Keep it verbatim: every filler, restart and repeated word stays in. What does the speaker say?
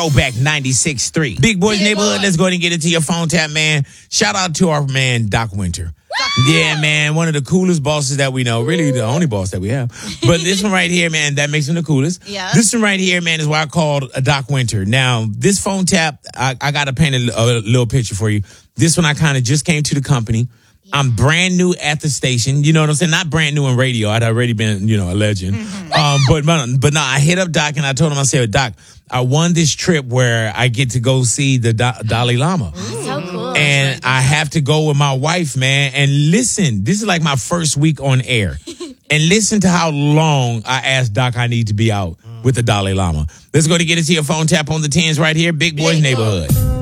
Throwback ninety-six point three. Big Boys Big Neighborhood. boy. Let's go ahead and get into your phone tap, man. Shout out to our man, Doc Winter. Yeah, man, one of the coolest bosses that we know. Really, the only boss that we have. But this one right here, man, that makes him the coolest. Yeah. This one right here, man, is why I called a Doc Winter. Now, this phone tap, I, I got to paint a, a little picture for you. This one, I kind of just came to the company. I'm brand new at the station. You know what I'm saying? Not brand new in radio. I'd already been, you know, a legend. Mm-hmm. Um, but, but, but no, I hit up Doc and I told him, I said, Doc, I won this trip where I get to go see the Da- Dalai Lama. So cool. And I have to go with my wife, man. And listen, this is like my first week on air. And listen to how long I asked Doc I need to be out with the Dalai Lama. Let's go to get into your phone tap on the tens right here. Big Boys Big Neighborhood.